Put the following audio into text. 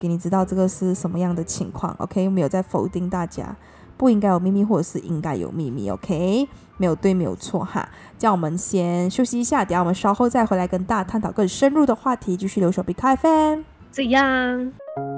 给你知道这个是什么样的情况 OK， 没有在否定大家不应该有秘密或者是应该有秘密 OK， 没有对没有错哈。这样我们先休息一下，等下我们稍后再回来跟大家探讨更深入的话题，继续留守 BKFM 这样。